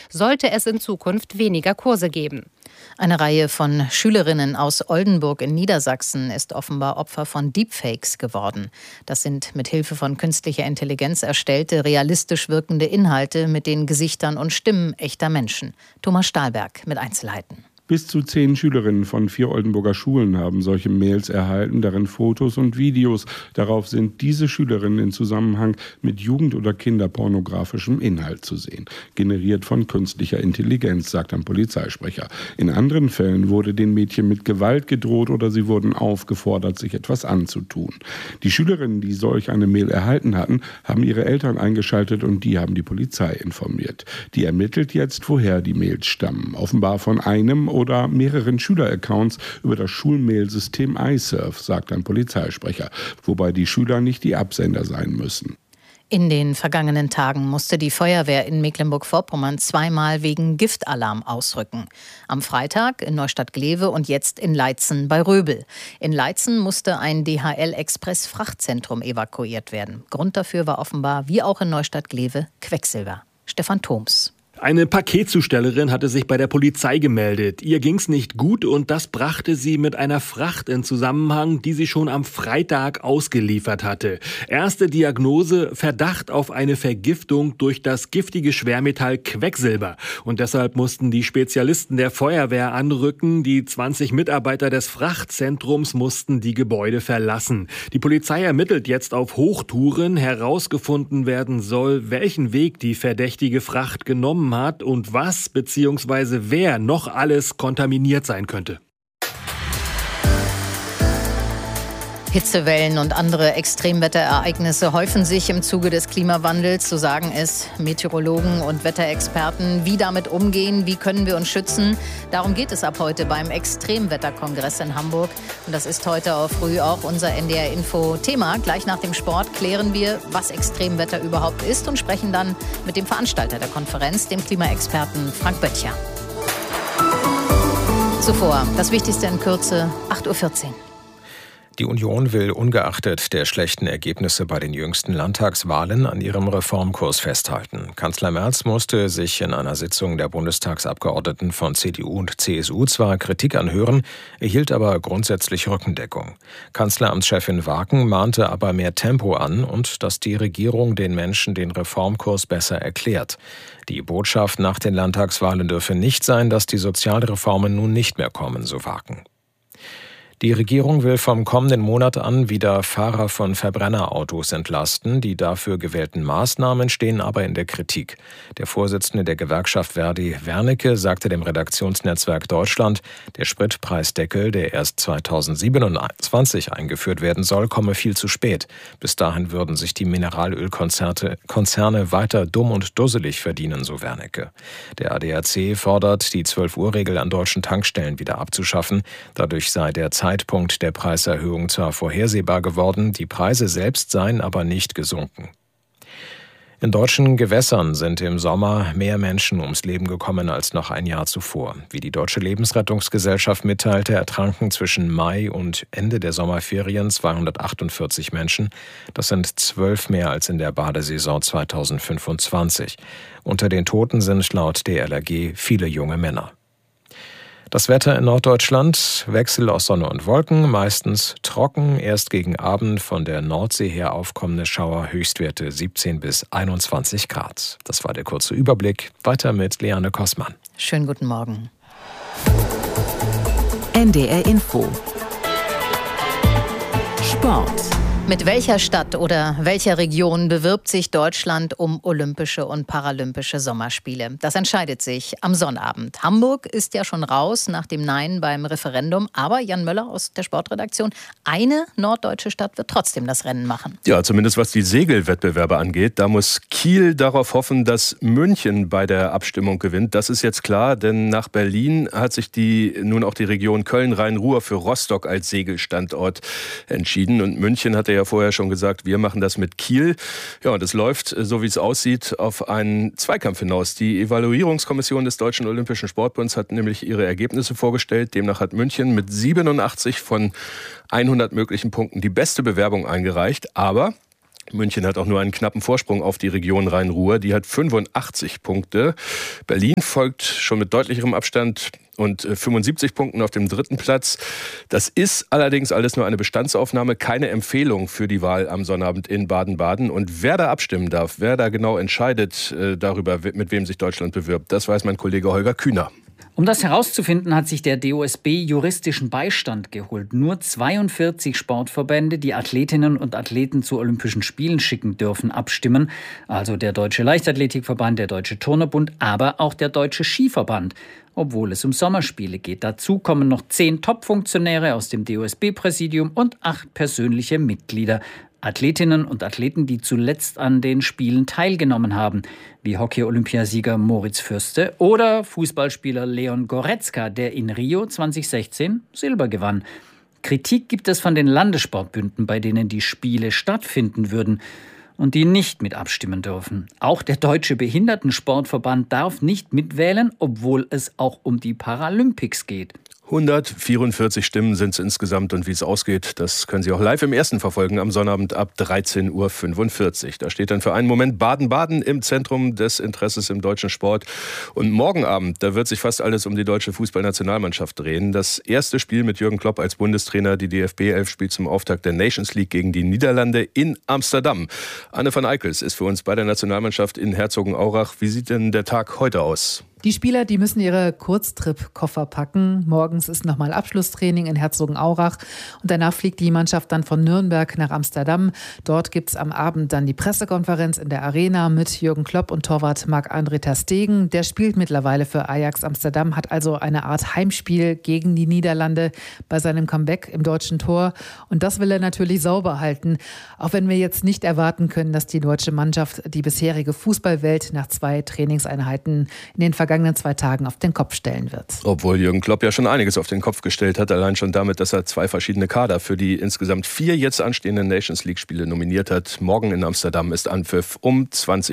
sollte es in Zukunft weniger Kurse geben. Eine Reihe von Schülerinnen aus Oldenburg in Niedersachsen ist offenbar Opfer von Deepfakes geworden. Das sind mit Hilfe von künstlicher Intelligenz erstellte, realistisch wirkende Inhalte mit den Gesichtern und Stimmen echter Menschen. Thomas Stahlberg mit Einzelheiten. Bis zu 10 Schülerinnen von 4 Oldenburger Schulen haben solche Mails erhalten, darin Fotos und Videos. Darauf sind diese Schülerinnen in Zusammenhang mit Jugend- oder kinderpornografischem Inhalt zu sehen. Generiert von künstlicher Intelligenz, sagt ein Polizeisprecher. In anderen Fällen wurde den Mädchen mit Gewalt gedroht oder sie wurden aufgefordert, sich etwas anzutun. Die Schülerinnen, die solch eine Mail erhalten hatten, haben ihre Eltern eingeschaltet und die haben die Polizei informiert. Die ermittelt jetzt, woher die Mails stammen. Offenbar von einem oder mehreren Schüleraccounts über das Schulmailsystem iSurf, sagt ein Polizeisprecher, wobei die Schüler nicht die Absender sein müssen. In den vergangenen Tagen musste die Feuerwehr in Mecklenburg-Vorpommern zweimal wegen Giftalarm ausrücken. Am Freitag in Neustadt-Glewe und jetzt in Leitzen bei Röbel. In Leitzen musste ein DHL-Express-Frachtzentrum evakuiert werden. Grund dafür war offenbar, wie auch in Neustadt-Glewe, Quecksilber. Stefan Thoms. Eine Paketzustellerin hatte sich bei der Polizei gemeldet. Ihr ging's nicht gut und das brachte sie mit einer Fracht in Zusammenhang, die sie schon am Freitag ausgeliefert hatte. Erste Diagnose: Verdacht auf eine Vergiftung durch das giftige Schwermetall Quecksilber. Und deshalb mussten die Spezialisten der Feuerwehr anrücken. Die 20 Mitarbeiter des Frachtzentrums mussten die Gebäude verlassen. Die Polizei ermittelt jetzt auf Hochtouren. Herausgefunden werden soll, welchen Weg die verdächtige Fracht genommen hat und was bzw. wer noch alles kontaminiert sein könnte. Hitzewellen und andere Extremwetterereignisse häufen sich im Zuge des Klimawandels, so sagen es Meteorologen und Wetterexperten. Wie damit umgehen, wie können wir uns schützen? Darum geht es ab heute beim Extremwetterkongress in Hamburg. Und das ist heute früh auch unser NDR-Info-Thema. Gleich nach dem Sport klären wir, was Extremwetter überhaupt ist und sprechen dann mit dem Veranstalter der Konferenz, dem Klimaexperten Frank Böttcher. Zuvor das Wichtigste in Kürze, 8.14 Uhr. Die Union will ungeachtet der schlechten Ergebnisse bei den jüngsten Landtagswahlen an ihrem Reformkurs festhalten. Kanzler Merz musste sich in einer Sitzung der Bundestagsabgeordneten von CDU und CSU zwar Kritik anhören, erhielt aber grundsätzlich Rückendeckung. Kanzleramtschefin Waken mahnte aber mehr Tempo an und dass die Regierung den Menschen den Reformkurs besser erklärt. Die Botschaft nach den Landtagswahlen dürfe nicht sein, dass die Sozialreformen nun nicht mehr kommen, so Waken. Die Regierung will vom kommenden Monat an wieder Fahrer von Verbrennerautos entlasten. Die dafür gewählten Maßnahmen stehen aber in der Kritik. Der Vorsitzende der Gewerkschaft Verdi, Wernicke, sagte dem Redaktionsnetzwerk Deutschland, der Spritpreisdeckel, der erst 2027 eingeführt werden soll, komme viel zu spät. Bis dahin würden sich die Mineralölkonzerne weiter dumm und dusselig verdienen, so Wernicke. Der ADAC fordert, die 12-Uhr-Regel an deutschen Tankstellen wieder abzuschaffen. Dadurch sei der Zeitpunkt der Preiserhöhung zwar vorhersehbar geworden, die Preise selbst seien aber nicht gesunken. In deutschen Gewässern sind im Sommer mehr Menschen ums Leben gekommen als noch ein Jahr zuvor. Wie die Deutsche Lebensrettungsgesellschaft mitteilte, ertranken zwischen Mai und Ende der Sommerferien 248 Menschen. Das sind 12 mehr als in der Badesaison 2025. Unter den Toten sind laut DLRG viele junge Männer. Das Wetter in Norddeutschland: Wechsel aus Sonne und Wolken, meistens trocken, erst gegen Abend von der Nordsee her aufkommende Schauer, Höchstwerte 17 bis 21 Grad. Das war der kurze Überblick. Weiter mit Leanne Kossmann. Schönen guten Morgen. NDR Info. Sport. Mit welcher Stadt oder welcher Region bewirbt sich Deutschland um Olympische und Paralympische Sommerspiele? Das entscheidet sich am Sonnabend. Hamburg ist ja schon raus nach dem Nein beim Referendum. Aber Jan Möller aus der Sportredaktion, eine norddeutsche Stadt wird trotzdem das Rennen machen. Ja, zumindest was die Segelwettbewerbe angeht. Da muss Kiel darauf hoffen, dass München bei der Abstimmung gewinnt. Das ist jetzt klar, denn nach Berlin hat sich nun auch die Region Köln-Rhein-Ruhr für Rostock als Segelstandort entschieden. Und München hatte ja vorher schon gesagt, wir machen das mit Kiel. Ja, und es läuft, so wie es aussieht, auf einen Zweikampf hinaus. Die Evaluierungskommission des Deutschen Olympischen Sportbunds hat nämlich ihre Ergebnisse vorgestellt. Demnach hat München mit 87 von 100 möglichen Punkten die beste Bewerbung eingereicht. Aber München hat auch nur einen knappen Vorsprung auf die Region Rhein-Ruhr. Die hat 85 Punkte. Berlin folgt schon mit deutlicherem Abstand und 75 Punkten auf dem 3. Platz. Das ist allerdings alles nur eine Bestandsaufnahme, keine Empfehlung für die Wahl am Sonnabend in Baden-Baden. Und wer da abstimmen darf, wer da genau entscheidet darüber, mit wem sich Deutschland bewirbt, das weiß mein Kollege Holger Kühner. Um das herauszufinden, hat sich der DOSB juristischen Beistand geholt. Nur 42 Sportverbände, die Athletinnen und Athleten zu Olympischen Spielen schicken dürfen, abstimmen. Also der Deutsche Leichtathletikverband, der Deutsche Turnerbund, aber auch der Deutsche Skiverband. Obwohl es um Sommerspiele geht. Dazu kommen noch 10 Top-Funktionäre aus dem DOSB-Präsidium und 8 persönliche Mitglieder. Athletinnen und Athleten, die zuletzt an den Spielen teilgenommen haben, wie Hockey-Olympiasieger Moritz Fürste oder Fußballspieler Leon Goretzka, der in Rio 2016 Silber gewann. Kritik gibt es von den Landessportbünden, bei denen die Spiele stattfinden würden und die nicht mit abstimmen dürfen. Auch der Deutsche Behindertensportverband darf nicht mitwählen, obwohl es auch um die Paralympics geht. 144 Stimmen sind es insgesamt und wie es ausgeht, das können Sie auch live im Ersten verfolgen am Sonnabend ab 13.45 Uhr. Da steht dann für einen Moment Baden-Baden im Zentrum des Interesses im deutschen Sport. Und morgen Abend, da wird sich fast alles um die deutsche Fußballnationalmannschaft drehen. Das erste Spiel mit Jürgen Klopp als Bundestrainer, die DFB 11 spielt zum Auftakt der Nations League gegen die Niederlande in Amsterdam. Anne van Eickels ist für uns bei der Nationalmannschaft in Herzogenaurach. Wie sieht denn der Tag heute aus? Die Spieler, die müssen ihre Kurztrip-Koffer packen. Morgens ist nochmal Abschlusstraining in Herzogenaurach und danach fliegt die Mannschaft dann von Nürnberg nach Amsterdam. Dort gibt es am Abend dann die Pressekonferenz in der Arena mit Jürgen Klopp und Torwart Marc-André ter Stegen. Der spielt mittlerweile für Ajax Amsterdam, hat also eine Art Heimspiel gegen die Niederlande bei seinem Comeback im deutschen Tor. Und das will er natürlich sauber halten, auch wenn wir jetzt nicht erwarten können, dass die deutsche Mannschaft die bisherige Fußballwelt nach 2 Trainingseinheiten in den vergangenen 2 Tagen auf den Kopf stellen wird. Obwohl Jürgen Klopp ja schon einiges auf den Kopf gestellt hat, allein schon damit, dass er 2 verschiedene Kader für die insgesamt 4 jetzt anstehenden Nations League-Spiele nominiert hat. Morgen in Amsterdam ist Anpfiff um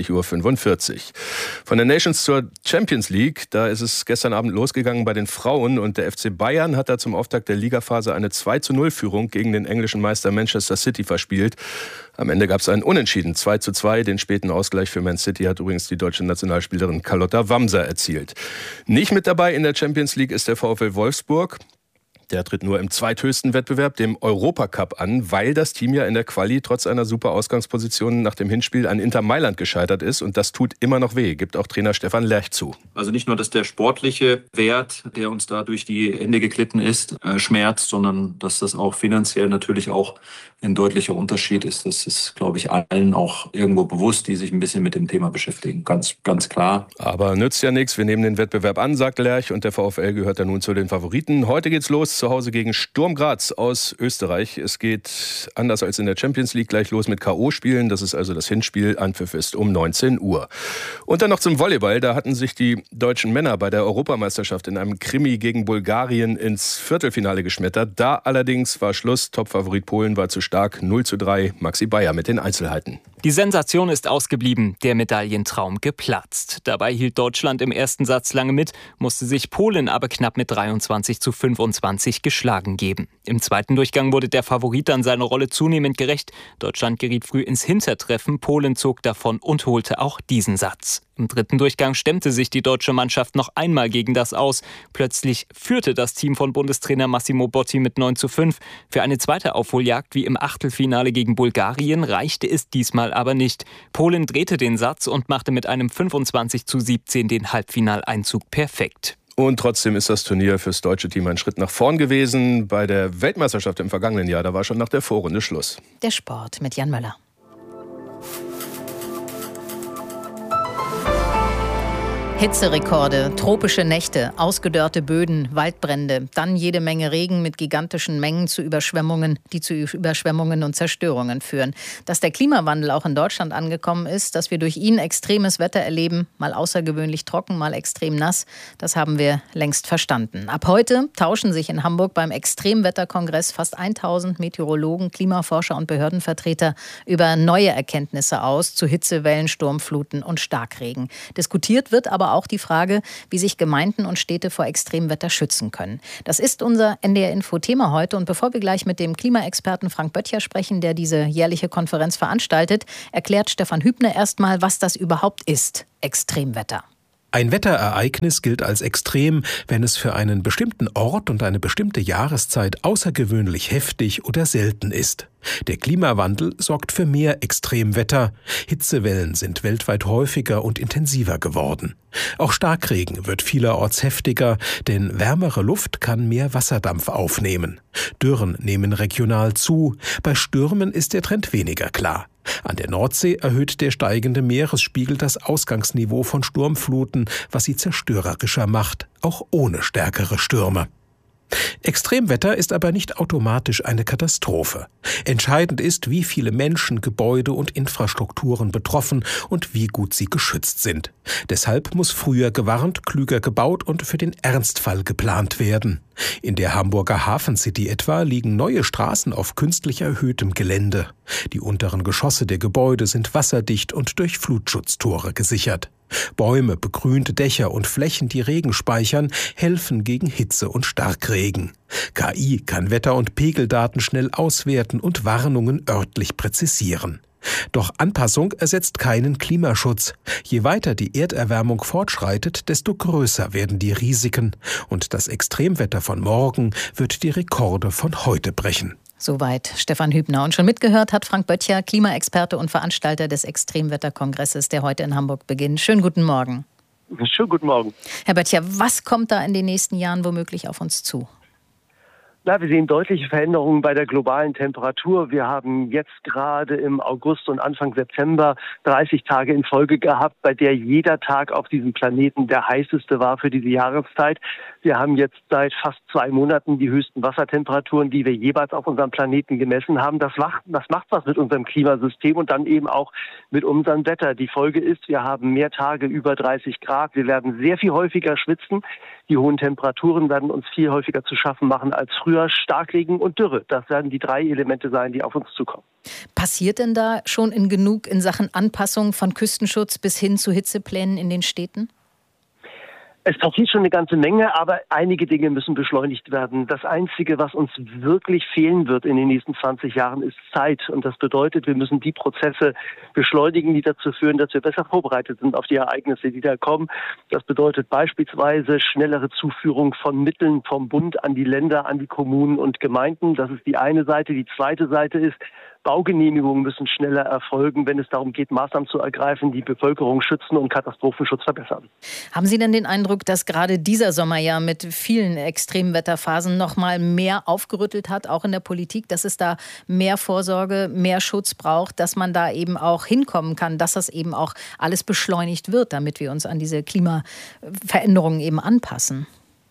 20.45 Uhr. Von der Nations zur Champions League, da ist es gestern Abend losgegangen bei den Frauen und der FC Bayern hat da zum Auftakt der Ligaphase eine 2:0-Führung gegen den englischen Meister Manchester City verspielt. Am Ende gab es einen Unentschieden, 2:2. Den späten Ausgleich für Man City hat übrigens die deutsche Nationalspielerin Carlotta Wamser erzielt. Nicht mit dabei in der Champions League ist der VfL Wolfsburg. Der tritt nur im zweithöchsten Wettbewerb, dem Europacup, an, weil das Team ja in der Quali trotz einer super Ausgangsposition nach dem Hinspiel an Inter Mailand gescheitert ist. Und das tut immer noch weh, gibt auch Trainer Stefan Lerch zu. Also nicht nur, dass der sportliche Wert, der uns da durch die Hände geglitten ist, schmerzt, sondern dass das auch finanziell natürlich auch ein deutlicher Unterschied ist. Das ist, glaube ich, allen auch irgendwo bewusst, die sich ein bisschen mit dem Thema beschäftigen. Ganz, ganz klar. Aber nützt ja nichts. Wir nehmen den Wettbewerb an, sagt Lerch. Und der VfL gehört dann nun zu den Favoriten. Heute geht's los zu Hause gegen Sturm Graz aus Österreich. Es geht anders als in der Champions League gleich los mit K.O.-Spielen. Das ist also das Hinspiel. Anpfiff ist um 19 Uhr. Und dann noch zum Volleyball. Da hatten sich die deutschen Männer bei der Europameisterschaft in einem Krimi gegen Bulgarien ins Viertelfinale geschmettert. Da allerdings war Schluss. Topfavorit Polen war zu stark. 0:3. Maxi Bayer mit den Einzelheiten. Die Sensation ist ausgeblieben, der Medaillentraum geplatzt. Dabei hielt Deutschland im ersten Satz lange mit, musste sich Polen aber knapp mit 23:25 geschlagen geben. Im zweiten Durchgang wurde der Favorit dann seiner Rolle zunehmend gerecht. Deutschland geriet früh ins Hintertreffen, Polen zog davon und holte auch diesen Satz. Im dritten Durchgang stemmte sich die deutsche Mannschaft noch einmal gegen das Aus. Plötzlich führte das Team von Bundestrainer Massimo Botti mit 9:5. Für eine zweite Aufholjagd wie im Achtelfinale gegen Bulgarien reichte es diesmal aber nicht. Polen drehte den Satz und machte mit einem 25:17 den Halbfinaleinzug perfekt. Und trotzdem ist das Turnier fürs deutsche Team ein Schritt nach vorn gewesen. Bei der Weltmeisterschaft im vergangenen Jahr, da war schon nach der Vorrunde Schluss. Der Sport mit Jan Möller. Hitzerekorde, tropische Nächte, ausgedörrte Böden, Waldbrände, dann jede Menge Regen mit gigantischen Mengen zu Überschwemmungen, die zu Überschwemmungen und Zerstörungen führen. Dass der Klimawandel auch in Deutschland angekommen ist, dass wir durch ihn extremes Wetter erleben, mal außergewöhnlich trocken, mal extrem nass, das haben wir längst verstanden. Ab heute tauschen sich in Hamburg beim Extremwetterkongress fast 1000 Meteorologen, Klimaforscher und Behördenvertreter über neue Erkenntnisse aus zu Hitzewellen, Sturmfluten und Starkregen. Diskutiert wird aber aber auch die Frage, wie sich Gemeinden und Städte vor Extremwetter schützen können. Das ist unser NDR-Info-Thema heute. Und bevor wir gleich mit dem Klimaexperten Frank Böttcher sprechen, der diese jährliche Konferenz veranstaltet, erklärt Stefan Hübner erstmal, was das überhaupt ist, Extremwetter. Ein Wetterereignis gilt als extrem, wenn es für einen bestimmten Ort und eine bestimmte Jahreszeit außergewöhnlich heftig oder selten ist. Der Klimawandel sorgt für mehr Extremwetter. Hitzewellen sind weltweit häufiger und intensiver geworden. Auch Starkregen wird vielerorts heftiger, denn wärmere Luft kann mehr Wasserdampf aufnehmen. Dürren nehmen regional zu. Bei Stürmen ist der Trend weniger klar. An der Nordsee erhöht der steigende Meeresspiegel das Ausgangsniveau von Sturmfluten, was sie zerstörerischer macht, auch ohne stärkere Stürme. Extremwetter ist aber nicht automatisch eine Katastrophe. Entscheidend ist, wie viele Menschen, Gebäude und Infrastrukturen betroffen und wie gut sie geschützt sind. Deshalb muss früher gewarnt, klüger gebaut und für den Ernstfall geplant werden. In der Hamburger Hafencity etwa liegen neue Straßen auf künstlich erhöhtem Gelände. Die unteren Geschosse der Gebäude sind wasserdicht und durch Flutschutztore gesichert. Bäume, begrünte Dächer und Flächen, die Regen speichern, helfen gegen Hitze und Starkregen. KI kann Wetter- und Pegeldaten schnell auswerten und Warnungen örtlich präzisieren. Doch Anpassung ersetzt keinen Klimaschutz. Je weiter die Erderwärmung fortschreitet, desto größer werden die Risiken. Und das Extremwetter von morgen wird die Rekorde von heute brechen. Soweit Stefan Hübner. Und schon mitgehört hat Frank Böttcher, Klimaexperte und Veranstalter des Extremwetterkongresses, der heute in Hamburg beginnt. Schönen guten Morgen. Schönen guten Morgen. Herr Böttcher, was kommt da in den nächsten Jahren womöglich auf uns zu? Na, wir sehen deutliche Veränderungen bei der globalen Temperatur. Wir haben jetzt gerade im August und Anfang September 30 Tage in Folge gehabt, bei der jeder Tag auf diesem Planeten der heißeste war für diese Jahreszeit. Wir haben jetzt seit fast 2 Monaten die höchsten Wassertemperaturen, die wir jeweils auf unserem Planeten gemessen haben. Das macht was mit unserem Klimasystem und dann eben auch mit unserem Wetter. Die Folge ist, wir haben mehr Tage über 30 Grad. Wir werden sehr viel häufiger schwitzen. Die hohen Temperaturen werden uns viel häufiger zu schaffen machen als früher. Starkregen und Dürre. Das werden die 3 Elemente sein, die auf uns zukommen. Passiert denn da schon genug in Sachen Anpassung von Küstenschutz bis hin zu Hitzeplänen in den Städten? Es passiert schon eine ganze Menge, aber einige Dinge müssen beschleunigt werden. Das Einzige, was uns wirklich fehlen wird in den nächsten 20 Jahren, ist Zeit. Und das bedeutet, wir müssen die Prozesse beschleunigen, die dazu führen, dass wir besser vorbereitet sind auf die Ereignisse, die da kommen. Das bedeutet beispielsweise schnellere Zuführung von Mitteln vom Bund an die Länder, an die Kommunen und Gemeinden. Das ist die eine Seite. Die zweite Seite ist, Baugenehmigungen müssen schneller erfolgen, wenn es darum geht, Maßnahmen zu ergreifen, die Bevölkerung schützen und Katastrophenschutz verbessern. Haben Sie denn den Eindruck, dass gerade dieser Sommer ja mit vielen Extremwetterphasen noch mal mehr aufgerüttelt hat, auch in der Politik, dass es da mehr Vorsorge, mehr Schutz braucht, dass man da eben auch hinkommen kann, dass das eben auch alles beschleunigt wird, damit wir uns an diese Klimaveränderungen eben anpassen?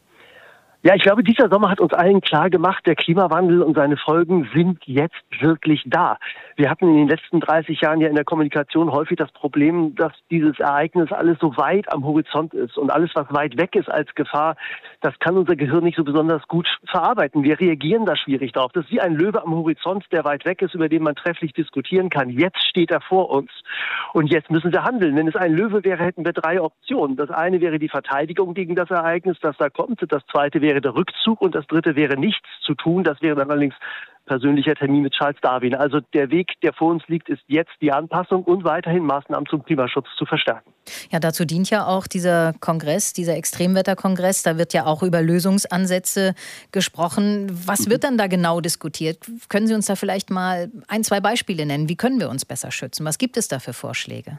Ja, ich glaube, dieser Sommer hat uns allen klar gemacht, der Klimawandel und seine Folgen sind jetzt wirklich da. Wir hatten in den letzten 30 Jahren ja in der Kommunikation häufig das Problem, dass dieses Ereignis alles so weit am Horizont ist. Und alles, was weit weg ist als Gefahr, das kann unser Gehirn nicht so besonders gut verarbeiten. Wir reagieren da schwierig drauf. Das ist wie ein Löwe am Horizont, der weit weg ist, über den man trefflich diskutieren kann. Jetzt steht er vor uns. Und jetzt müssen wir handeln. Wenn es ein Löwe wäre, hätten wir 3 Optionen. Das eine wäre die Verteidigung gegen das Ereignis, das da kommt. Das zweite wäre der Rückzug und das dritte wäre nichts zu tun. Das wäre dann allerdings persönlicher Termin mit Charles Darwin. Also der Weg, der vor uns liegt, ist jetzt die Anpassung und weiterhin Maßnahmen zum Klimaschutz zu verstärken. Ja, dazu dient ja auch dieser Kongress, dieser Extremwetterkongress. Da wird ja auch über Lösungsansätze gesprochen. Was wird dann da genau diskutiert? Können Sie uns da vielleicht mal 1, 2 Beispiele nennen? Wie können wir uns besser schützen? Was gibt es da für Vorschläge?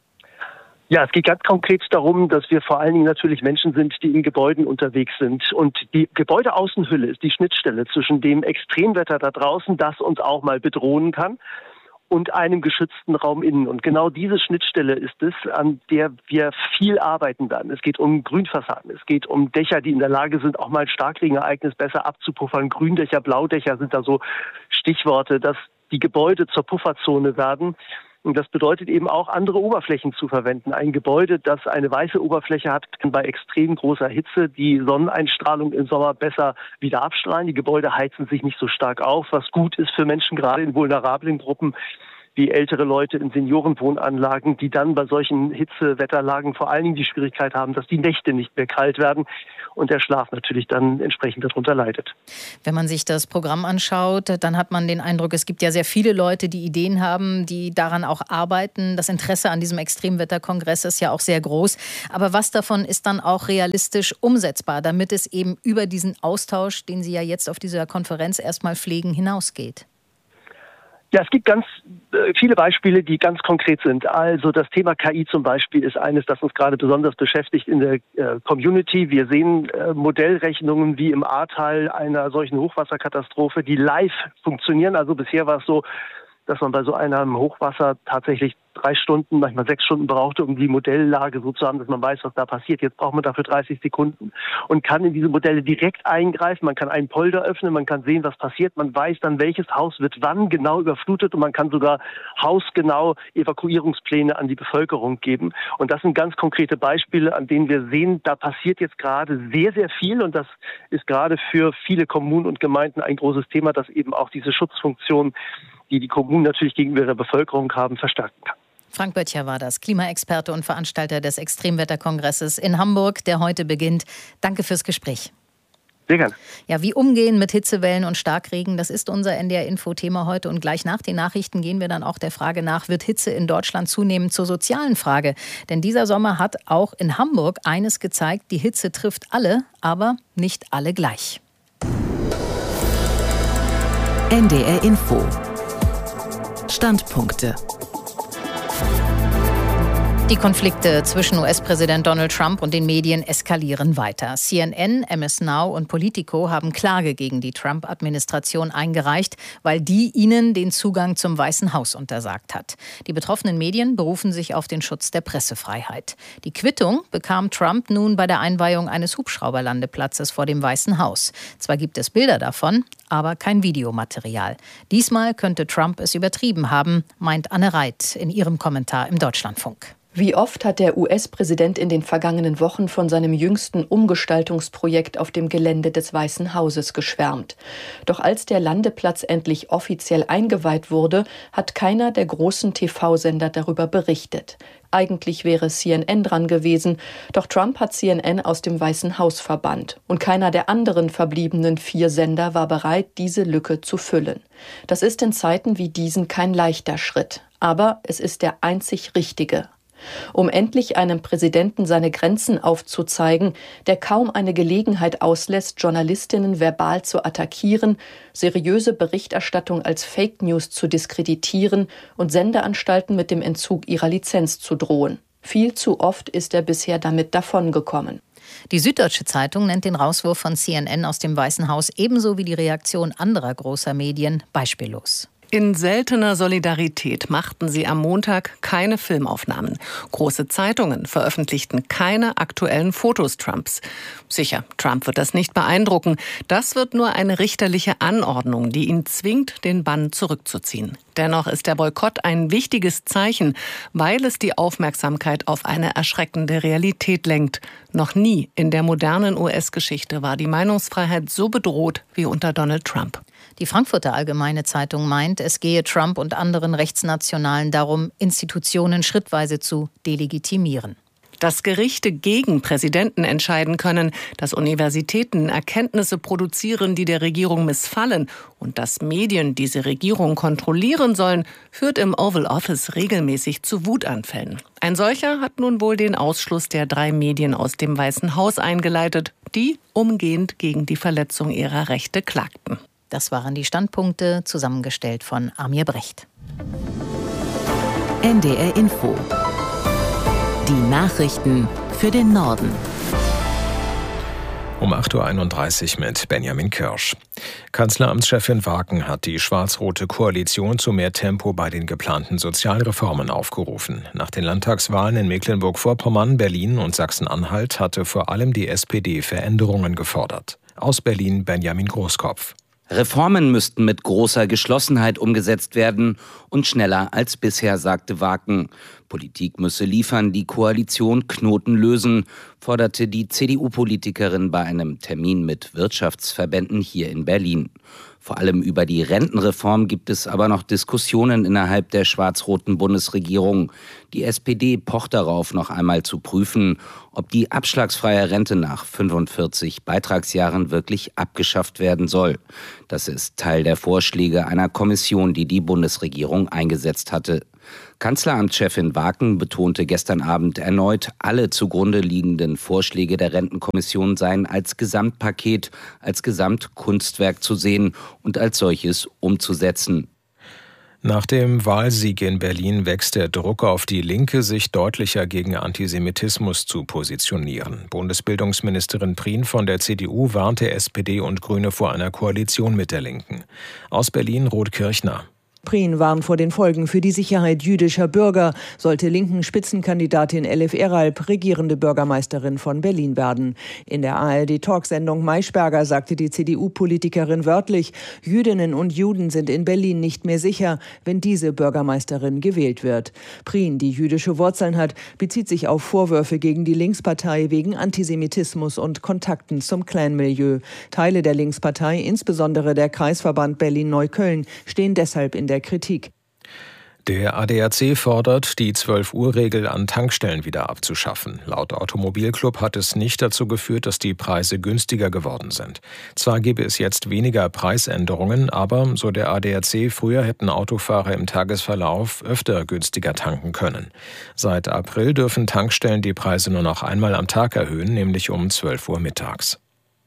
Ja, es geht ganz konkret darum, dass wir vor allen Dingen natürlich Menschen sind, die in Gebäuden unterwegs sind. Und die Gebäudeaußenhülle ist die Schnittstelle zwischen dem Extremwetter da draußen, das uns auch mal bedrohen kann, und einem geschützten Raum innen. Und genau diese Schnittstelle ist es, an der wir viel arbeiten werden. Es geht um Grünfassaden, es geht um Dächer, die in der Lage sind, auch mal ein Starkregenereignis besser abzupuffern. Gründächer, Blaudächer sind da so Stichworte, dass die Gebäude zur Pufferzone werden. Und das bedeutet eben auch, andere Oberflächen zu verwenden. Ein Gebäude, das eine weiße Oberfläche hat, kann bei extrem großer Hitze die Sonneneinstrahlung im Sommer besser wieder abstrahlen. Die Gebäude heizen sich nicht so stark auf, was gut ist für Menschen, gerade in vulnerablen Gruppen. wie ältere Leute in Seniorenwohnanlagen, die dann bei solchen Hitzewetterlagen vor allen Dingen die Schwierigkeit haben, dass die Nächte nicht mehr kalt werden und der Schlaf natürlich dann entsprechend darunter leidet. Wenn man sich das Programm anschaut, dann hat man den Eindruck, es gibt ja sehr viele Leute, die Ideen haben, die daran auch arbeiten. Das Interesse an diesem Extremwetterkongress ist ja auch sehr groß. Aber was davon ist dann auch realistisch umsetzbar, damit es eben über diesen Austausch, den Sie ja jetzt auf dieser Konferenz erstmal pflegen, hinausgeht? Ja, es gibt ganz viele Beispiele, die ganz konkret sind. Also das Thema KI zum Beispiel ist eines, das uns gerade besonders beschäftigt in der Community. Wir sehen Modellrechnungen wie im Ahrtal einer solchen Hochwasserkatastrophe, die live funktionieren. Also bisher war es so, dass man bei so einem Hochwasser tatsächlich 3 Stunden, manchmal 6 Stunden brauchte, um die Modelllage so zu haben, dass man weiß, was da passiert. Jetzt braucht man dafür 30 Sekunden und kann in diese Modelle direkt eingreifen. Man kann einen Polder öffnen, man kann sehen, was passiert. Man weiß dann, welches Haus wird wann genau überflutet und man kann sogar hausgenau Evakuierungspläne an die Bevölkerung geben. Und das sind ganz konkrete Beispiele, an denen wir sehen, da passiert jetzt gerade sehr, sehr viel und das ist gerade für viele Kommunen und Gemeinden ein großes Thema, dass eben auch diese Schutzfunktion, die die Kommunen natürlich gegenüber der Bevölkerung haben, verstärken kann. Frank Böttcher war das, Klimaexperte und Veranstalter des Extremwetterkongresses in Hamburg, der heute beginnt. Danke fürs Gespräch. Sehr gerne. Ja, wie umgehen mit Hitzewellen und Starkregen, das ist unser NDR-Info-Thema heute. Und gleich nach den Nachrichten gehen wir dann auch der Frage nach, wird Hitze in Deutschland zunehmend zur sozialen Frage? Denn dieser Sommer hat auch in Hamburg eines gezeigt, die Hitze trifft alle, aber nicht alle gleich. NDR Info. Standpunkte. Die Konflikte zwischen US-Präsident Donald Trump und den Medien eskalieren weiter. CNN, MS Now und Politico haben Klage gegen die Trump-Administration eingereicht, weil die ihnen den Zugang zum Weißen Haus untersagt hat. Die betroffenen Medien berufen sich auf den Schutz der Pressefreiheit. Die Quittung bekam Trump nun bei der Einweihung eines Hubschrauberlandeplatzes vor dem Weißen Haus. Zwar gibt es Bilder davon, aber kein Videomaterial. Diesmal könnte Trump es übertrieben haben, meint Anne Reit in ihrem Kommentar im Deutschlandfunk. Wie oft hat der US-Präsident in den vergangenen Wochen von seinem jüngsten Umgestaltungsprojekt auf dem Gelände des Weißen Hauses geschwärmt. Doch als der Landeplatz endlich offiziell eingeweiht wurde, hat keiner der großen TV-Sender darüber berichtet. Eigentlich wäre CNN dran gewesen, doch Trump hat CNN aus dem Weißen Haus verbannt. Und keiner der anderen verbliebenen 4 Sender war bereit, diese Lücke zu füllen. Das ist in Zeiten wie diesen kein leichter Schritt. Aber es ist der einzig richtige. Um endlich einem Präsidenten seine Grenzen aufzuzeigen, der kaum eine Gelegenheit auslässt, Journalistinnen verbal zu attackieren, seriöse Berichterstattung als Fake News zu diskreditieren und Sendeanstalten mit dem Entzug ihrer Lizenz zu drohen. Viel zu oft ist er bisher damit davongekommen. Die Süddeutsche Zeitung nennt den Rauswurf von CNN aus dem Weißen Haus ebenso wie die Reaktion anderer großer Medien beispiellos. In seltener Solidarität machten sie am Montag keine Filmaufnahmen. Große Zeitungen veröffentlichten keine aktuellen Fotos Trumps. Sicher, Trump wird das nicht beeindrucken. Das wird nur eine richterliche Anordnung, die ihn zwingt, den Bann zurückzuziehen. Dennoch ist der Boykott ein wichtiges Zeichen, weil es die Aufmerksamkeit auf eine erschreckende Realität lenkt. Noch nie in der modernen US-Geschichte war die Meinungsfreiheit so bedroht wie unter Donald Trump. Die Frankfurter Allgemeine Zeitung meint, es gehe Trump und anderen Rechtsnationalen darum, Institutionen schrittweise zu delegitimieren. Dass Gerichte gegen Präsidenten entscheiden können, dass Universitäten Erkenntnisse produzieren, die der Regierung missfallen und dass Medien diese Regierung kontrollieren sollen, führt im Oval Office regelmäßig zu Wutanfällen. Ein solcher hat nun wohl den Ausschluss der 3 Medien aus dem Weißen Haus eingeleitet, die umgehend gegen die Verletzung ihrer Rechte klagten. Das waren die Standpunkte, zusammengestellt von Amir Brecht. NDR Info. Die Nachrichten für den Norden. Um 8.31 Uhr mit Benjamin Kirsch. Kanzleramtschefin Wagen hat die schwarz-rote Koalition zu mehr Tempo bei den geplanten Sozialreformen aufgerufen. Nach den Landtagswahlen in Mecklenburg-Vorpommern, Berlin und Sachsen-Anhalt hatte vor allem die SPD Veränderungen gefordert. Aus Berlin Benjamin Großkopf. Reformen müssten mit großer Geschlossenheit umgesetzt werden und schneller als bisher, sagte Wagen. Politik müsse liefern, die Koalition Knoten lösen, forderte die CDU-Politikerin bei einem Termin mit Wirtschaftsverbänden hier in Berlin. Vor allem über die Rentenreform gibt es aber noch Diskussionen innerhalb der schwarz-roten Bundesregierung. Die SPD pocht darauf, noch einmal zu prüfen, ob die abschlagsfreie Rente nach 45 Beitragsjahren wirklich abgeschafft werden soll. Das ist Teil der Vorschläge einer Kommission, die die Bundesregierung eingesetzt hatte. Kanzleramtschefin Waken betonte gestern Abend erneut, alle zugrunde liegenden Vorschläge der Rentenkommission seien als Gesamtpaket, als Gesamtkunstwerk zu sehen und als solches umzusetzen. Nach dem Wahlsieg in Berlin wächst der Druck auf die Linke, sich deutlicher gegen Antisemitismus zu positionieren. Bundesbildungsministerin Prien von der CDU warnte SPD und Grüne vor einer Koalition mit der Linken. Aus Berlin Ruth Kirchner. Prien warnt vor den Folgen für die Sicherheit jüdischer Bürger, sollte linken Spitzenkandidatin Elif Eralp regierende Bürgermeisterin von Berlin werden. In der ARD-Talksendung Maischberger sagte die CDU-Politikerin wörtlich, Jüdinnen und Juden sind in Berlin nicht mehr sicher, wenn diese Bürgermeisterin gewählt wird. Prien, die jüdische Wurzeln hat, bezieht sich auf Vorwürfe gegen die Linkspartei wegen Antisemitismus und Kontakten zum Clan-Milieu. Teile der Linkspartei, insbesondere der Kreisverband Berlin-Neukölln, stehen deshalb in der Kritik. Der ADAC fordert, die 12-Uhr-Regel an Tankstellen wieder abzuschaffen. Laut Automobilclub hat es nicht dazu geführt, dass die Preise günstiger geworden sind. Zwar gäbe es jetzt weniger Preisänderungen, aber, so der ADAC, früher hätten Autofahrer im Tagesverlauf öfter günstiger tanken können. Seit April dürfen Tankstellen die Preise nur noch einmal am Tag erhöhen, nämlich um 12 Uhr mittags.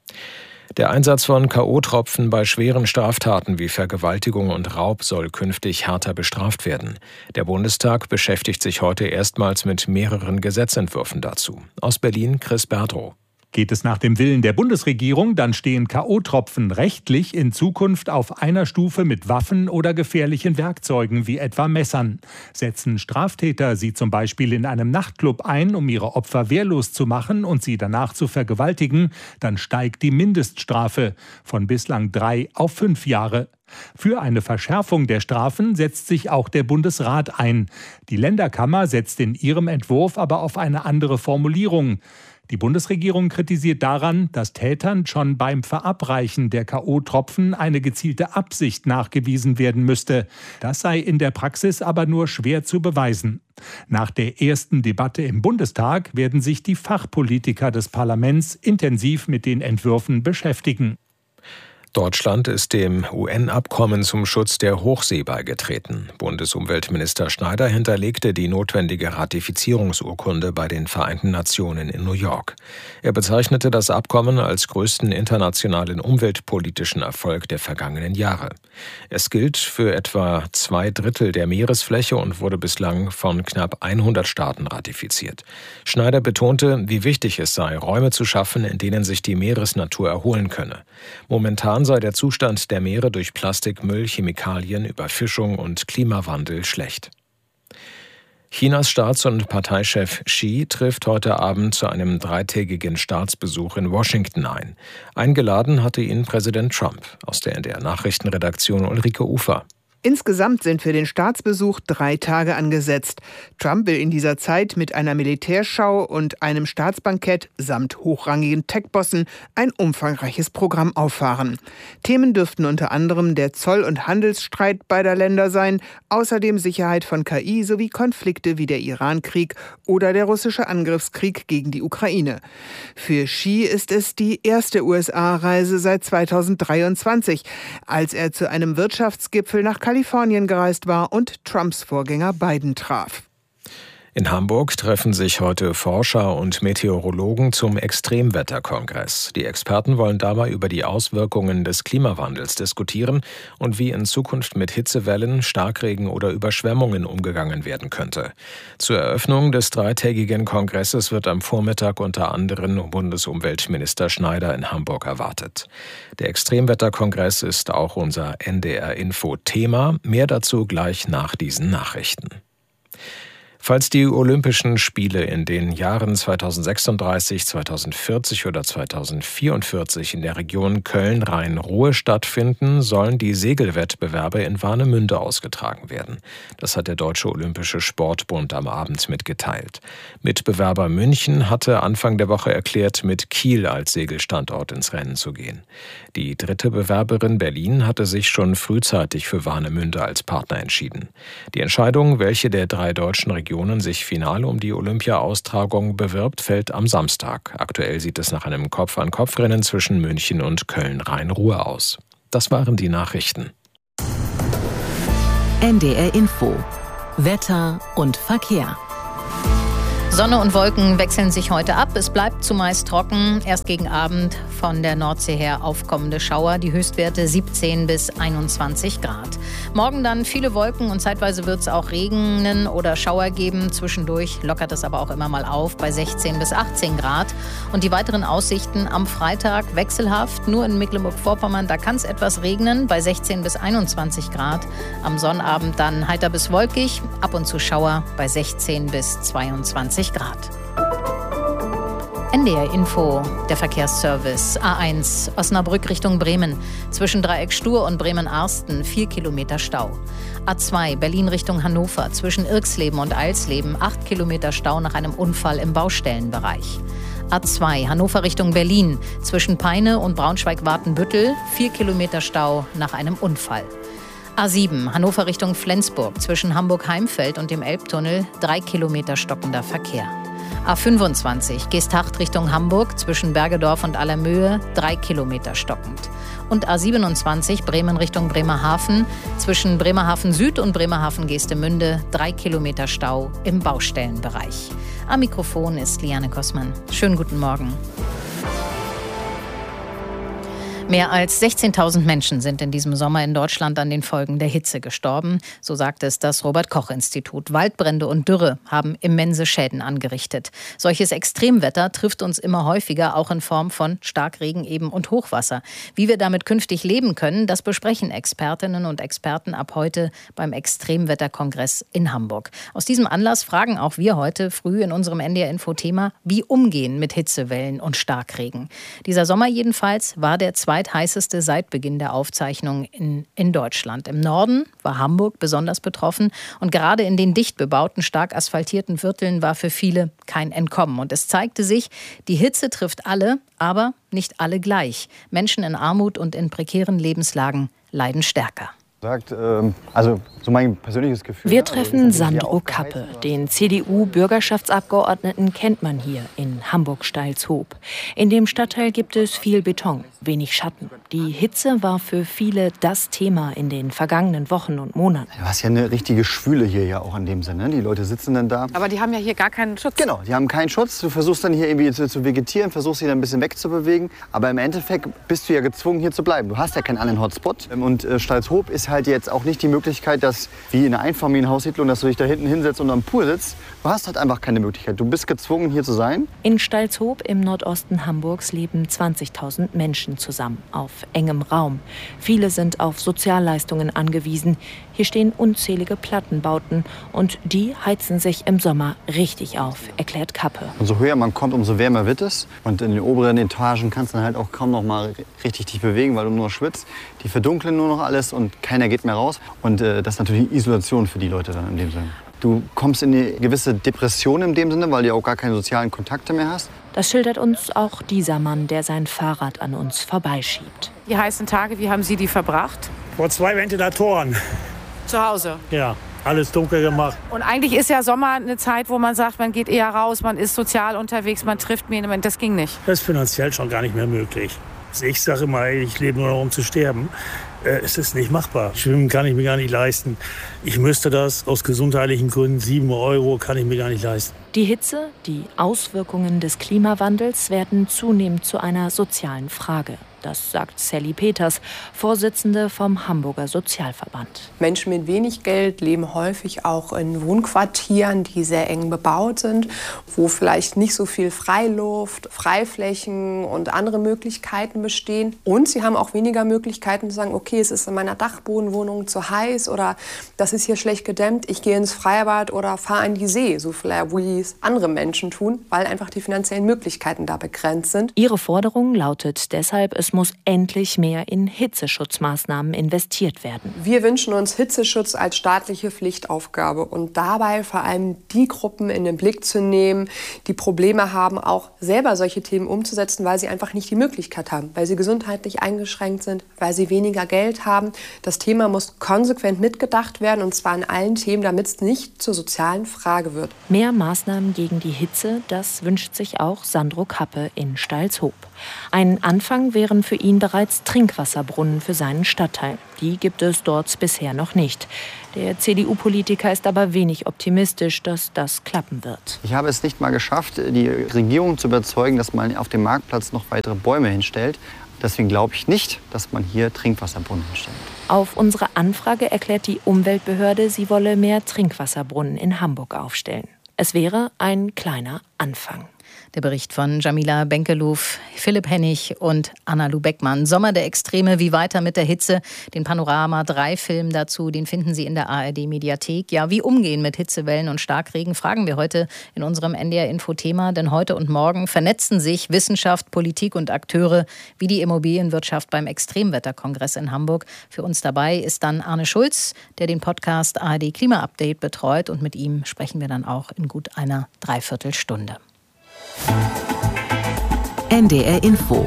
Der Einsatz von K.O.-Tropfen bei schweren Straftaten wie Vergewaltigung und Raub soll künftig härter bestraft werden. Der Bundestag beschäftigt sich heute erstmals mit mehreren Gesetzentwürfen dazu. Aus Berlin Chris Berdrow. Geht es nach dem Willen der Bundesregierung, dann stehen K.O.-Tropfen rechtlich in Zukunft auf einer Stufe mit Waffen oder gefährlichen Werkzeugen wie etwa Messern. Setzen Straftäter sie zum Beispiel in einem Nachtclub ein, um ihre Opfer wehrlos zu machen und sie danach zu vergewaltigen, dann steigt die Mindeststrafe von bislang 3 auf 5 Jahre. Für eine Verschärfung der Strafen setzt sich auch der Bundesrat ein. Die Länderkammer setzt in ihrem Entwurf aber auf eine andere Formulierung. Die Bundesregierung kritisiert daran, dass Tätern schon beim Verabreichen der K.O.-Tropfen eine gezielte Absicht nachgewiesen werden müsste. Das sei in der Praxis aber nur schwer zu beweisen. Nach der ersten Debatte im Bundestag werden sich die Fachpolitiker des Parlaments intensiv mit den Entwürfen beschäftigen. Deutschland ist dem UN-Abkommen zum Schutz der Hochsee beigetreten. Bundesumweltminister Schneider hinterlegte die notwendige Ratifizierungsurkunde bei den Vereinten Nationen in New York. Er bezeichnete das Abkommen als größten internationalen umweltpolitischen Erfolg der vergangenen Jahre. Es gilt für etwa 2/3 der Meeresfläche und wurde bislang von knapp 100 Staaten ratifiziert. Schneider betonte, wie wichtig es sei, Räume zu schaffen, in denen sich die Meeresnatur erholen könne. Momentan sei der Zustand der Meere durch Plastikmüll, Chemikalien, Überfischung und Klimawandel schlecht. Chinas Staats- und Parteichef Xi trifft heute Abend zu einem 3-tägigen Staatsbesuch in Washington ein. Eingeladen hatte ihn Präsident Trump. Aus der NDR-Nachrichtenredaktion Ulrike Ufer. Insgesamt sind für den Staatsbesuch 3 Tage angesetzt. Trump will in dieser Zeit mit einer Militärschau und einem Staatsbankett samt hochrangigen Tech-Bossen ein umfangreiches Programm auffahren. Themen dürften unter anderem der Zoll- und Handelsstreit beider Länder sein, außerdem Sicherheit von KI sowie Konflikte wie der Iran-Krieg oder der russische Angriffskrieg gegen die Ukraine. Für Xi ist es die erste USA-Reise seit 2023, als er zu einem Wirtschaftsgipfel nach Kalifornien gereist war und Trumps Vorgänger Biden traf. In Hamburg treffen sich heute Forscher und Meteorologen zum Extremwetterkongress. Die Experten wollen dabei über die Auswirkungen des Klimawandels diskutieren und wie in Zukunft mit Hitzewellen, Starkregen oder Überschwemmungen umgegangen werden könnte. Zur Eröffnung des 3-tägigen Kongresses wird am Vormittag unter anderem Bundesumweltminister Schneider in Hamburg erwartet. Der Extremwetterkongress ist auch unser NDR-Info-Thema. Mehr dazu gleich nach diesen Nachrichten. Falls die Olympischen Spiele in den Jahren 2036, 2040 oder 2044 in der Region Köln-Rhein-Ruhr stattfinden, sollen die Segelwettbewerbe in Warnemünde ausgetragen werden. Das hat der Deutsche Olympische Sportbund am Abend mitgeteilt. Mitbewerber München hatte Anfang der Woche erklärt, mit Kiel als Segelstandort ins Rennen zu gehen. Die dritte Bewerberin Berlin hatte sich schon frühzeitig für Warnemünde als Partner entschieden. Die Entscheidung, welche der 3 deutschen Regionen sich final um die Olympia-Austragung bewirbt, fällt am Samstag. Aktuell sieht es nach einem Kopf-an-Kopf-Rennen zwischen München und Köln-Rhein-Ruhr aus. Das waren die Nachrichten. NDR Info. Wetter und Verkehr. Sonne und Wolken wechseln sich heute ab. Es bleibt zumeist trocken. Erst gegen Abend von der Nordsee her aufkommende Schauer. Die Höchstwerte 17 bis 21 Grad. Morgen dann viele Wolken und zeitweise wird es auch Regnen oder Schauer geben. Zwischendurch lockert es aber auch immer mal auf bei 16 bis 18 Grad. Und die weiteren Aussichten am Freitag wechselhaft. Nur in Mecklenburg-Vorpommern, da kann es etwas regnen bei 16 bis 21 Grad. Am Sonnabend dann heiter bis wolkig. Ab und zu Schauer bei 16 bis 22 Grad. NDR Info, der Verkehrsservice. A1 Osnabrück Richtung Bremen. Zwischen Dreieck Stur und Bremen-Arsten 4 Kilometer Stau. A2 Berlin Richtung Hannover. Zwischen Irxleben und Eilsleben 8 Kilometer Stau nach einem Unfall im Baustellenbereich. A2 Hannover Richtung Berlin. Zwischen Peine und Braunschweig-Watenbüttel 4 Kilometer Stau nach einem Unfall. A7 Hannover Richtung Flensburg. Zwischen Hamburg-Heimfeld und dem Elbtunnel 3 Kilometer stockender Verkehr. A25 Geesthacht Richtung Hamburg. Zwischen Bergedorf und Allermöhe 3 Kilometer stockend. Und A27 Bremen Richtung Bremerhaven. Zwischen Bremerhaven Süd und Bremerhaven Geestemünde 3 Kilometer Stau im Baustellenbereich. Am Mikrofon ist Liane Kossmann. Schönen guten Morgen. Mehr als 16.000 Menschen sind in diesem Sommer in Deutschland an den Folgen der Hitze gestorben. So sagt es das Robert-Koch-Institut. Waldbrände und Dürre haben immense Schäden angerichtet. Solches Extremwetter trifft uns immer häufiger, auch in Form von Starkregen eben und Hochwasser. Wie wir damit künftig leben können, das besprechen Expertinnen und Experten ab heute beim Extremwetterkongress in Hamburg. Aus diesem Anlass fragen auch wir heute früh in unserem NDR-Info-Thema, wie umgehen mit Hitzewellen und Starkregen. Dieser Sommer jedenfalls war der heißeste seit Beginn der Aufzeichnung in Deutschland. Im Norden war Hamburg besonders betroffen und gerade in den dicht bebauten, stark asphaltierten Vierteln war für viele kein Entkommen. Und es zeigte sich, die Hitze trifft alle, aber nicht alle gleich. Menschen in Armut und in prekären Lebenslagen leiden stärker. Also so mein persönliches Gefühl. Wir treffen Sandro Kappe, den CDU-Bürgerschaftsabgeordneten kennt man hier in Hamburg-Steilshoop. In dem Stadtteil gibt es viel Beton, wenig Schatten. Die Hitze war für viele das Thema in den vergangenen Wochen und Monaten. Du hast ja eine richtige Schwüle hier ja auch in dem Sinne. Die Leute sitzen dann da. Aber die haben ja hier gar keinen Schutz. Genau, die haben keinen Schutz. Du versuchst dann hier irgendwie zu vegetieren, versuchst dich dann ein bisschen wegzubewegen. Aber im Endeffekt bist du ja gezwungen, hier zu bleiben. Du hast ja keinen anderen Hotspot. Und Steilshoop ist halt jetzt auch nicht die Möglichkeit, dass wie in einer Einfamilienhaussiedlung, dass du dich da hinten hinsetzt und am Pool sitzt. Du hast halt einfach keine Möglichkeit. Du bist gezwungen, hier zu sein. In Steilshoop im Nordosten Hamburgs leben 20.000 Menschen zusammen auf engem Raum. Viele sind auf Sozialleistungen angewiesen. Hier stehen unzählige Plattenbauten und die heizen sich im Sommer richtig auf, erklärt Kappe. Umso höher man kommt, umso wärmer wird es. Und in den oberen Etagen kannst du dann halt auch kaum noch mal richtig dich bewegen, weil du nur noch schwitzt. Die verdunkeln nur noch alles und keiner geht mehr raus. Und das ist natürlich Isolation für die Leute dann in dem Sinne. Du kommst in eine gewisse Depression in dem Sinne, weil du auch gar keine sozialen Kontakte mehr hast. Das schildert uns auch dieser Mann, der sein Fahrrad an uns vorbeischiebt. Die heißen Tage, wie haben Sie die verbracht? Vor 2 Ventilatoren. Zu Hause? Ja, alles dunkel gemacht. Und eigentlich ist ja Sommer eine Zeit, wo man sagt, man geht eher raus, man ist sozial unterwegs, man trifft jemanden. Das ging nicht. Das ist finanziell schon gar nicht mehr möglich. Ich sage immer, ich lebe nur noch, um zu sterben. Es ist nicht machbar. Schwimmen kann ich mir gar nicht leisten. Ich müsste das aus gesundheitlichen Gründen, 7 € kann ich mir gar nicht leisten. Die Hitze, die Auswirkungen des Klimawandels werden zunehmend zu einer sozialen Frage. Das sagt Sally Peters, Vorsitzende vom Hamburger Sozialverband. Menschen mit wenig Geld leben häufig auch in Wohnquartieren, die sehr eng bebaut sind, wo vielleicht nicht so viel Freiluft, Freiflächen und andere Möglichkeiten bestehen. Und sie haben auch weniger Möglichkeiten zu sagen, okay, okay, es ist in meiner Dachbodenwohnung zu heiß oder das ist hier schlecht gedämmt, ich gehe ins Freibad oder fahre an die See, so vielleicht wie es andere Menschen tun, weil einfach die finanziellen Möglichkeiten da begrenzt sind. Ihre Forderung lautet deshalb, es muss endlich mehr in Hitzeschutzmaßnahmen investiert werden. Wir wünschen uns Hitzeschutz als staatliche Pflichtaufgabe und dabei vor allem die Gruppen in den Blick zu nehmen, die Probleme haben, auch selber solche Themen umzusetzen, weil sie einfach nicht die Möglichkeit haben, weil sie gesundheitlich eingeschränkt sind, weil sie weniger Geld haben. Das Thema muss konsequent mitgedacht werden und zwar in allen Themen, damit es nicht zur sozialen Frage wird. Mehr Maßnahmen gegen die Hitze, das wünscht sich auch Sandro Kappe in Stalshoop. Ein Anfang wären für ihn bereits Trinkwasserbrunnen für seinen Stadtteil. Die gibt es dort bisher noch nicht. Der CDU-Politiker ist aber wenig optimistisch, dass das klappen wird. Ich habe es nicht mal geschafft, die Regierung zu überzeugen, dass man auf dem Marktplatz noch weitere Bäume hinstellt. Deswegen glaube ich nicht, dass man hier Trinkwasserbrunnen hinstellt. Auf unsere Anfrage erklärt die Umweltbehörde, sie wolle mehr Trinkwasserbrunnen in Hamburg aufstellen. Es wäre ein kleiner Anfang. Der Bericht von Jamila Benkelow, Philipp Hennig und Anna-Lu Beckmann. Sommer der Extreme, wie weiter mit der Hitze? Den Panorama-3-Film dazu, den finden Sie in der ARD-Mediathek. Ja, wie umgehen mit Hitzewellen und Starkregen, fragen wir heute in unserem NDR-Info-Thema. Denn heute und morgen vernetzen sich Wissenschaft, Politik und Akteure wie die Immobilienwirtschaft beim Extremwetterkongress in Hamburg. Für uns dabei ist dann Arne Schulz, der den Podcast ARD Klima-Update betreut. Und mit ihm sprechen wir dann auch in gut einer Dreiviertelstunde. NDR Info.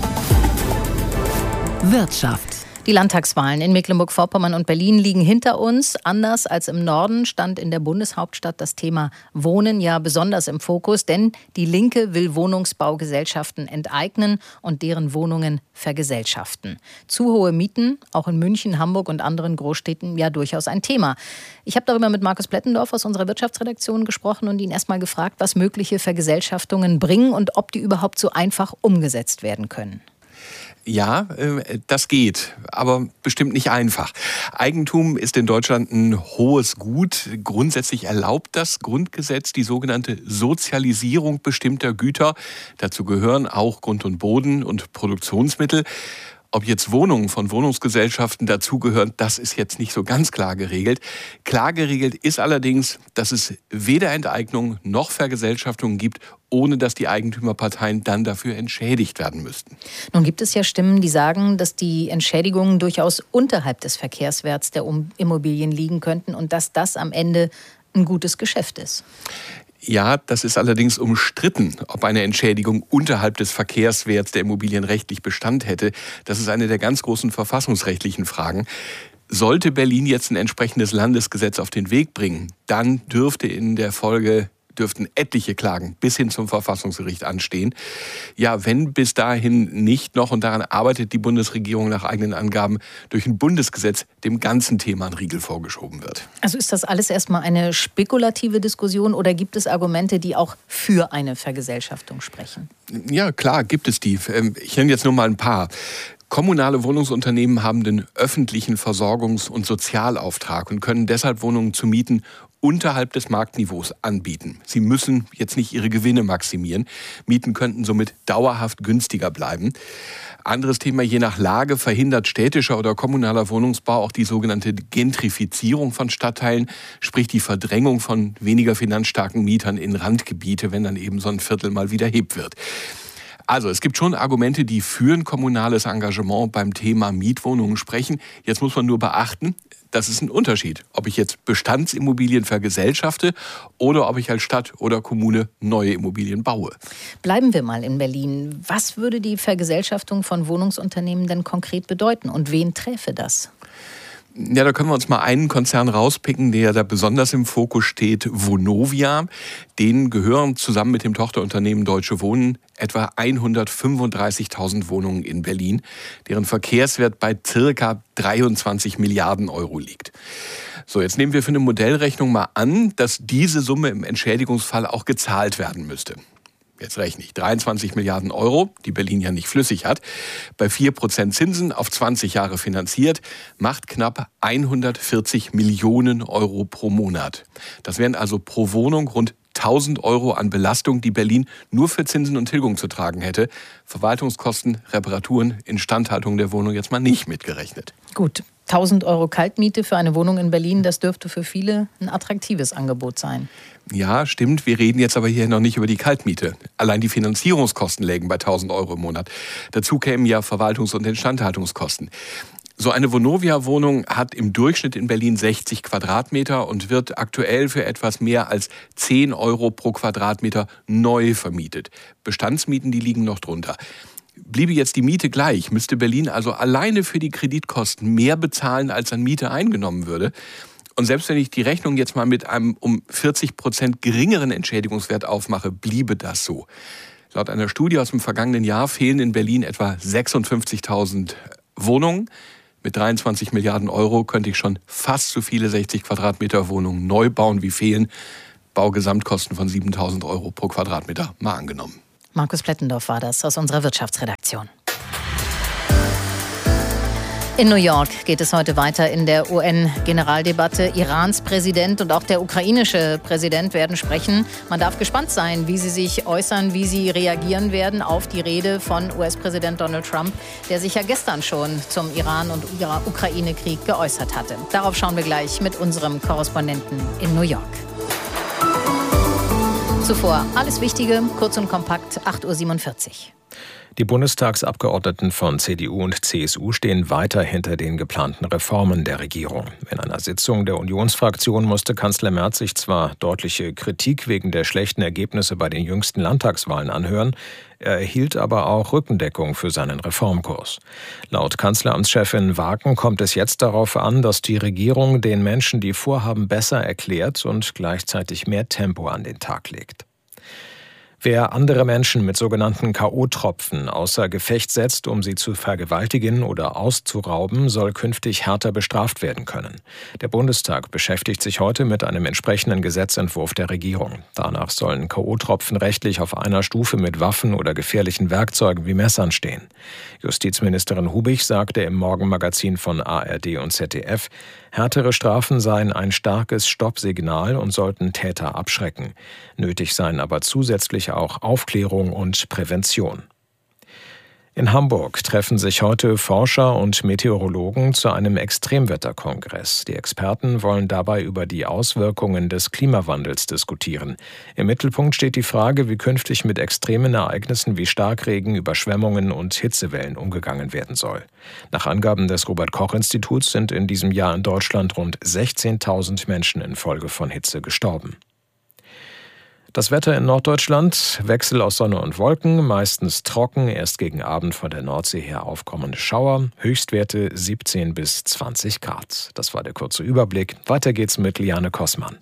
Wirtschaft. Die Landtagswahlen in Mecklenburg-Vorpommern und Berlin liegen hinter uns. Anders als im Norden stand in der Bundeshauptstadt das Thema Wohnen ja besonders im Fokus, denn die Linke will Wohnungsbaugesellschaften enteignen und deren Wohnungen vergesellschaften. Zu hohe Mieten, auch in München, Hamburg und anderen Großstädten, ja durchaus ein Thema. Ich habe darüber mit Markus Plettendorf aus unserer Wirtschaftsredaktion gesprochen und ihn erst mal gefragt, was mögliche Vergesellschaftungen bringen und ob die überhaupt so einfach umgesetzt werden können. Ja, das geht, aber bestimmt nicht einfach. Eigentum ist in Deutschland ein hohes Gut. Grundsätzlich erlaubt das Grundgesetz die sogenannte Sozialisierung bestimmter Güter. Dazu gehören auch Grund und Boden und Produktionsmittel. Ob jetzt Wohnungen von Wohnungsgesellschaften dazugehören, das ist jetzt nicht so ganz klar geregelt. Klar geregelt ist allerdings, dass es weder Enteignung noch Vergesellschaftung gibt, ohne dass die Eigentümerparteien dann dafür entschädigt werden müssten. Nun gibt es ja Stimmen, die sagen, dass die Entschädigungen durchaus unterhalb des Verkehrswerts der Immobilien liegen könnten und dass das am Ende ein gutes Geschäft ist. Ja, das ist allerdings umstritten, ob eine Entschädigung unterhalb des Verkehrswerts der Immobilien rechtlich Bestand hätte. Das ist eine der ganz großen verfassungsrechtlichen Fragen. Sollte Berlin jetzt ein entsprechendes Landesgesetz auf den Weg bringen, dann dürften etliche Klagen bis hin zum Verfassungsgericht anstehen. Ja, wenn bis dahin nicht noch, und daran arbeitet die Bundesregierung nach eigenen Angaben, durch ein Bundesgesetz dem ganzen Thema ein Riegel vorgeschoben wird. Also ist das alles erstmal eine spekulative Diskussion oder gibt es Argumente, die auch für eine Vergesellschaftung sprechen? Ja, klar, gibt es die. Ich nenne jetzt nur mal ein paar. Kommunale Wohnungsunternehmen haben den öffentlichen Versorgungs- und Sozialauftrag und können deshalb Wohnungen zu mieten unterhalb des Marktniveaus anbieten. Sie müssen jetzt nicht ihre Gewinne maximieren. Mieten könnten somit dauerhaft günstiger bleiben. Anderes Thema, je nach Lage verhindert städtischer oder kommunaler Wohnungsbau auch die sogenannte Gentrifizierung von Stadtteilen, sprich die Verdrängung von weniger finanzstarken Mietern in Randgebiete, wenn dann eben so ein Viertel mal wieder hip wird. Also es gibt schon Argumente, die für ein kommunales Engagement beim Thema Mietwohnungen sprechen. Jetzt muss man nur beachten, das ist ein Unterschied, ob ich jetzt Bestandsimmobilien vergesellschafte oder ob ich als Stadt oder Kommune neue Immobilien baue. Bleiben wir mal in Berlin. Was würde die Vergesellschaftung von Wohnungsunternehmen denn konkret bedeuten und wen träfe das? Ja, da können wir uns mal einen Konzern rauspicken, der da besonders im Fokus steht, Vonovia. Denen gehören zusammen mit dem Tochterunternehmen Deutsche Wohnen etwa 135.000 Wohnungen in Berlin, deren Verkehrswert bei circa 23 Milliarden Euro liegt. So, jetzt nehmen wir für eine Modellrechnung mal an, dass diese Summe im Entschädigungsfall auch gezahlt werden müsste. Jetzt rechne ich, 23 Milliarden Euro, die Berlin ja nicht flüssig hat, bei 4% Zinsen auf 20 Jahre finanziert, macht knapp 140 Millionen Euro pro Monat. Das wären also pro Wohnung rund 1.000 € an Belastung, die Berlin nur für Zinsen und Tilgung zu tragen hätte. Verwaltungskosten, Reparaturen, Instandhaltung der Wohnung jetzt mal nicht mitgerechnet. Gut, 1.000 € Kaltmiete für eine Wohnung in Berlin, das dürfte für viele ein attraktives Angebot sein. Ja, stimmt. Wir reden jetzt aber hier noch nicht über die Kaltmiete. Allein die Finanzierungskosten lägen bei 1.000 € im Monat. Dazu kämen ja Verwaltungs- und Instandhaltungskosten. So eine Vonovia-Wohnung hat im Durchschnitt in Berlin 60 Quadratmeter und wird aktuell für etwas mehr als 10 € pro Quadratmeter neu vermietet. Bestandsmieten, die liegen noch drunter. Bliebe jetzt die Miete gleich, müsste Berlin also alleine für die Kreditkosten mehr bezahlen, als an Miete eingenommen würde. Und selbst wenn ich die Rechnung jetzt mal mit einem um 40% geringeren Entschädigungswert aufmache, bliebe das so. Laut einer Studie aus dem vergangenen Jahr fehlen in Berlin etwa 56.000 Wohnungen. Mit 23 Milliarden € könnte ich schon fast so viele 60 Quadratmeter Wohnungen neu bauen, wie fehlen. Baugesamtkosten von 7.000 € pro Quadratmeter, mal angenommen. Markus Plettendorf war das aus unserer Wirtschaftsredaktion. In New York geht es heute weiter in der UN-Generaldebatte. Irans Präsident und auch der ukrainische Präsident werden sprechen. Man darf gespannt sein, wie sie sich äußern, wie sie reagieren werden auf die Rede von US-Präsident Donald Trump, der sich ja gestern schon zum Iran- und Ukraine-Krieg geäußert hatte. Darauf schauen wir gleich mit unserem Korrespondenten in New York. Zuvor alles Wichtige, kurz und kompakt, 8.47 Uhr. Die Bundestagsabgeordneten von CDU und CSU stehen weiter hinter den geplanten Reformen der Regierung. In einer Sitzung der Unionsfraktion musste Kanzler Merz sich zwar deutliche Kritik wegen der schlechten Ergebnisse bei den jüngsten Landtagswahlen anhören, er erhielt aber auch Rückendeckung für seinen Reformkurs. Laut Kanzleramtschefin Wagen kommt es jetzt darauf an, dass die Regierung den Menschen die Vorhaben besser erklärt und gleichzeitig mehr Tempo an den Tag legt. Wer andere Menschen mit sogenannten K.O.-Tropfen außer Gefecht setzt, um sie zu vergewaltigen oder auszurauben, soll künftig härter bestraft werden können. Der Bundestag beschäftigt sich heute mit einem entsprechenden Gesetzentwurf der Regierung. Danach sollen K.O.-Tropfen rechtlich auf einer Stufe mit Waffen oder gefährlichen Werkzeugen wie Messern stehen. Justizministerin Hubich sagte im Morgenmagazin von ARD und ZDF, härtere Strafen seien ein starkes Stoppsignal und sollten Täter abschrecken. Nötig seien aber zusätzlich auch Aufklärung und Prävention. In Hamburg treffen sich heute Forscher und Meteorologen zu einem Extremwetterkongress. Die Experten wollen dabei über die Auswirkungen des Klimawandels diskutieren. Im Mittelpunkt steht die Frage, wie künftig mit extremen Ereignissen wie Starkregen, Überschwemmungen und Hitzewellen umgegangen werden soll. Nach Angaben des Robert-Koch-Instituts sind in diesem Jahr in Deutschland rund 16.000 Menschen infolge von Hitze gestorben. Das Wetter in Norddeutschland, Wechsel aus Sonne und Wolken, meistens trocken, erst gegen Abend von der Nordsee her aufkommende Schauer, Höchstwerte 17 bis 20 Grad. Das war der kurze Überblick. Weiter geht's mit Liane Kossmann.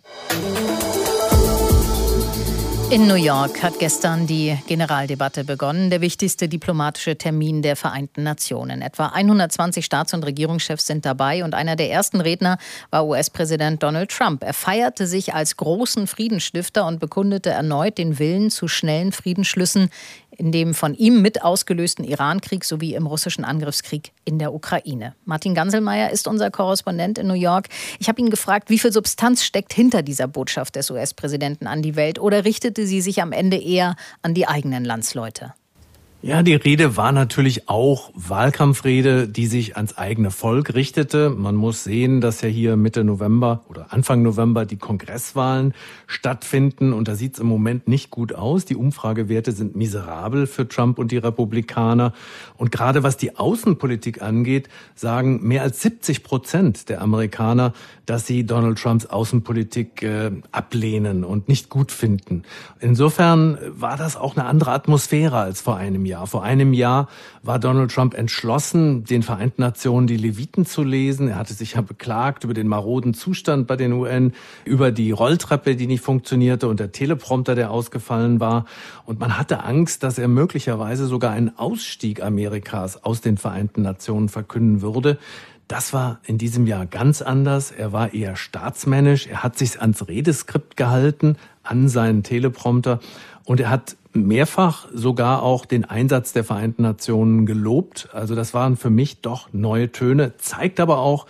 In New York hat gestern die Generaldebatte begonnen, der wichtigste diplomatische Termin der Vereinten Nationen. Etwa 120 Staats- und Regierungschefs sind dabei und einer der ersten Redner war US-Präsident Donald Trump. Er feierte sich als großen Friedensstifter und bekundete erneut den Willen zu schnellen Friedensschlüssen in dem von ihm mit ausgelösten Irankrieg sowie im russischen Angriffskrieg in der Ukraine. Martin Ganselmeier ist unser Korrespondent in New York. Ich habe ihn gefragt, wie viel Substanz steckt hinter dieser Botschaft des US-Präsidenten an die Welt oder richtete sie sich am Ende eher an die eigenen Landsleute? Ja, die Rede war natürlich auch Wahlkampfrede, die sich ans eigene Volk richtete. Man muss sehen, dass ja hier Mitte November oder Anfang November die Kongresswahlen stattfinden und da sieht es im Moment nicht gut aus. Die Umfragewerte sind miserabel für Trump und die Republikaner. Und gerade was die Außenpolitik angeht, sagen mehr als 70% der Amerikaner, dass sie Donald Trumps Außenpolitik ablehnen und nicht gut finden. Insofern war das auch eine andere Atmosphäre als vor einem Jahr. Vor einem Jahr war Donald Trump entschlossen, den Vereinten Nationen die Leviten zu lesen. Er hatte sich ja beklagt über den maroden Zustand bei den UN, über die Rolltreppe, die nicht funktionierte und der Teleprompter, der ausgefallen war. Und man hatte Angst, dass er möglicherweise sogar einen Ausstieg Amerikas aus den Vereinten Nationen verkünden würde. Das war in diesem Jahr ganz anders. Er war eher staatsmännisch. Er hat sich ans Redeskript gehalten, an seinen Teleprompter. Und er hat mehrfach sogar auch den Einsatz der Vereinten Nationen gelobt. Also das waren für mich doch neue Töne. Zeigt aber auch,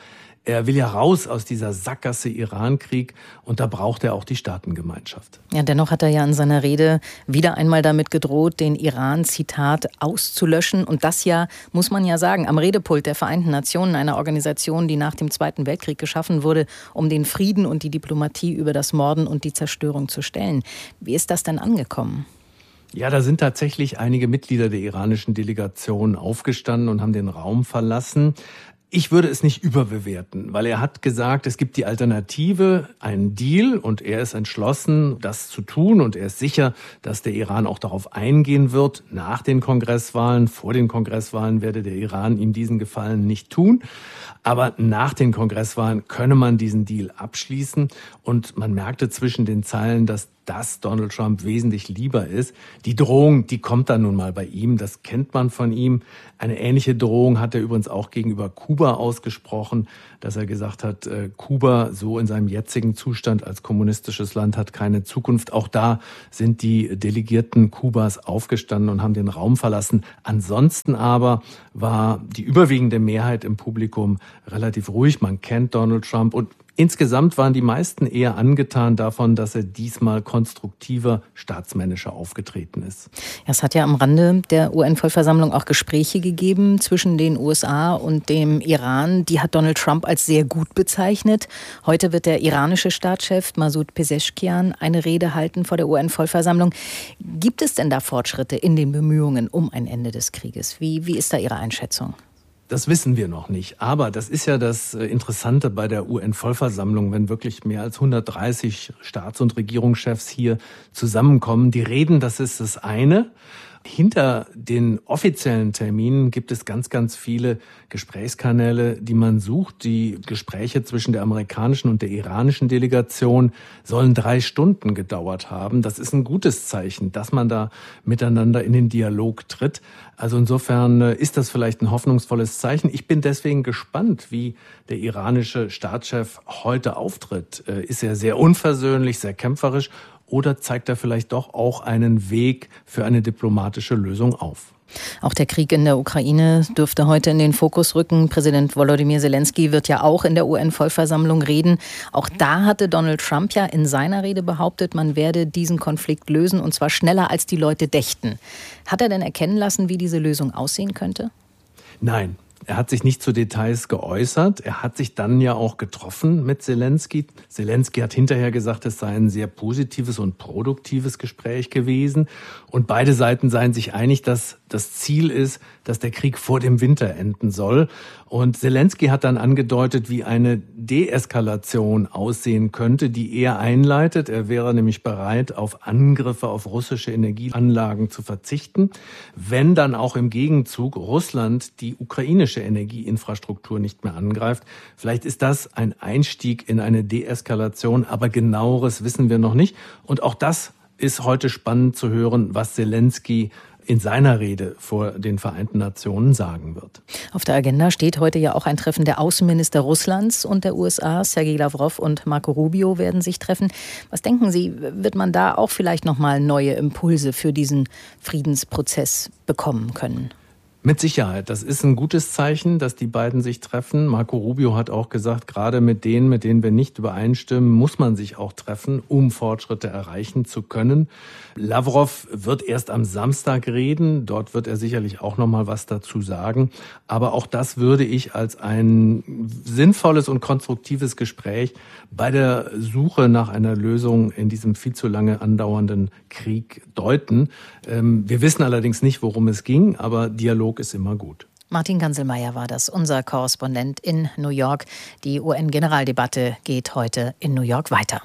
Er will ja raus aus dieser Sackgasse Iran-Krieg und da braucht er auch die Staatengemeinschaft. Ja, dennoch hat er ja in seiner Rede wieder einmal damit gedroht, den Iran, Zitat, auszulöschen. Und das ja, muss man ja sagen, am Redepult der Vereinten Nationen, einer Organisation, die nach dem Zweiten Weltkrieg geschaffen wurde, um den Frieden und die Diplomatie über das Morden und die Zerstörung zu stellen. Wie ist das denn angekommen? Ja, da sind tatsächlich einige Mitglieder der iranischen Delegation aufgestanden und haben den Raum verlassen. Ich würde es nicht überbewerten, weil er hat gesagt, es gibt die Alternative, einen Deal, und er ist entschlossen, das zu tun, und er ist sicher, dass der Iran auch darauf eingehen wird nach den Kongresswahlen. Vor den Kongresswahlen werde der Iran ihm diesen Gefallen nicht tun. Aber nach den Kongresswahlen könne man diesen Deal abschließen. Und man merkte zwischen den Zeilen, dass das Donald Trump wesentlich lieber ist. Die Drohung, die kommt dann nun mal bei ihm, das kennt man von ihm. Eine ähnliche Drohung hat er übrigens auch gegenüber Kuba ausgesprochen, dass er gesagt hat, Kuba so in seinem jetzigen Zustand als kommunistisches Land hat keine Zukunft. Auch da sind die Delegierten Kubas aufgestanden und haben den Raum verlassen. Ansonsten aber war die überwiegende Mehrheit im Publikum relativ ruhig. Man kennt Donald Trump und insgesamt waren die meisten eher angetan davon, dass er diesmal konstruktiver, staatsmännischer aufgetreten ist. Es hat ja am Rande der UN-Vollversammlung auch Gespräche gegeben zwischen den USA und dem Iran. Die hat Donald Trump als sehr gut bezeichnet. Heute wird der iranische Staatschef Masoud Pezeshkian eine Rede halten vor der UN-Vollversammlung. Gibt es denn da Fortschritte in den Bemühungen um ein Ende des Krieges? Wie ist da Ihre Einschätzung? Das wissen wir noch nicht. Aber das ist ja das Interessante bei der UN-Vollversammlung, wenn wirklich mehr als 130 Staats- und Regierungschefs hier zusammenkommen. Die reden, das ist das eine. Hinter den offiziellen Terminen gibt es ganz, ganz viele Gesprächskanäle, die man sucht. Die Gespräche zwischen der amerikanischen und der iranischen Delegation sollen 3 Stunden gedauert haben. Das ist ein gutes Zeichen, dass man da miteinander in den Dialog tritt. Also insofern ist das vielleicht ein hoffnungsvolles Zeichen. Ich bin deswegen gespannt, wie der iranische Staatschef heute auftritt. Ist er sehr unversöhnlich, sehr kämpferisch? Oder zeigt er vielleicht doch auch einen Weg für eine diplomatische Lösung auf? Auch der Krieg in der Ukraine dürfte heute in den Fokus rücken. Präsident Volodymyr Zelensky wird ja auch in der UN-Vollversammlung reden. Auch da hatte Donald Trump ja in seiner Rede behauptet, man werde diesen Konflikt lösen, und zwar schneller, als die Leute dächten. Hat er denn erkennen lassen, wie diese Lösung aussehen könnte? Nein. Er hat sich nicht zu Details geäußert. Er hat sich dann ja auch getroffen mit Zelensky. Zelensky hat hinterher gesagt, es sei ein sehr positives und produktives Gespräch gewesen. Und beide Seiten seien sich einig, dass das Ziel ist, dass der Krieg vor dem Winter enden soll. Und Zelensky hat dann angedeutet, wie eine Deeskalation aussehen könnte, die er einleitet. Er wäre nämlich bereit, auf Angriffe auf russische Energieanlagen zu verzichten, wenn dann auch im Gegenzug Russland die ukrainische Energieinfrastruktur nicht mehr angreift. Vielleicht ist das ein Einstieg in eine Deeskalation, aber genaueres wissen wir noch nicht. Und auch das ist heute spannend zu hören, was Zelensky in seiner Rede vor den Vereinten Nationen sagen wird. Auf der Agenda steht heute ja auch ein Treffen der Außenminister Russlands und der USA. Sergei Lavrov und Marco Rubio werden sich treffen. Was denken Sie, wird man da auch vielleicht noch mal neue Impulse für diesen Friedensprozess bekommen können? Mit Sicherheit. Das ist ein gutes Zeichen, dass die beiden sich treffen. Marco Rubio hat auch gesagt, gerade mit denen wir nicht übereinstimmen, muss man sich auch treffen, um Fortschritte erreichen zu können. Lavrov wird erst am Samstag reden. Dort wird er sicherlich auch noch mal was dazu sagen. Aber auch das würde ich als ein sinnvolles und konstruktives Gespräch bei der Suche nach einer Lösung in diesem viel zu lange andauernden Krieg deuten. Wir wissen allerdings nicht, worum es ging, aber Dialog ist immer gut. Martin Ganselmeier war das, unser Korrespondent in New York. Die UN-Generaldebatte geht heute in New York weiter.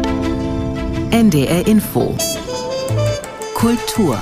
NDR Info. Kultur.